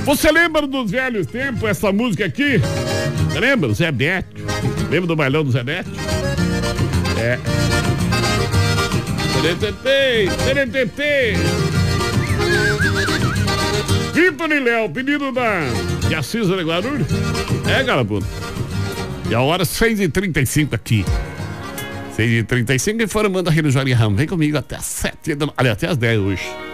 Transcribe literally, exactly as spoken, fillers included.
Você lembra dos velhos tempos, essa música aqui? Lembra? O Zé Bétio. Lembra do bailão do Zé Bétio? É. Vitor e Léo, pedido da de Assis de Guarulhos. É, Galapudo. E a hora seis e trinta e cinco aqui. seis e trinta e cinco, informando a Regiane Ramos. Vem comigo até as sete, aliás, até as dez hoje.